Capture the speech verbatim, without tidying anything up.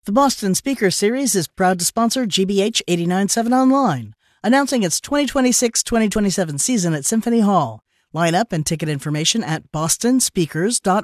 The Boston Speaker Series is proud to sponsor G B H eighty-nine point seven Online, announcing its twenty twenty-six twenty twenty-seven season at Symphony Hall. Line up and ticket information at boston speakers dot